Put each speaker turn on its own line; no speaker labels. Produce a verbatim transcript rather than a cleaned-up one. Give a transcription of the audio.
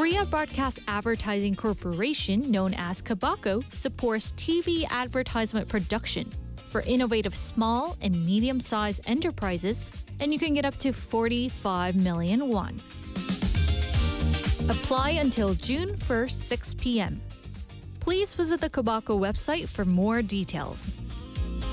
Korea Broadcast Advertising Corporation, known as KBACO, supports T V advertisement production for innovative small and medium-sized enterprises, and you can get up to forty-five million won. Apply until June first, six p.m. Please visit the KBACO website for more details.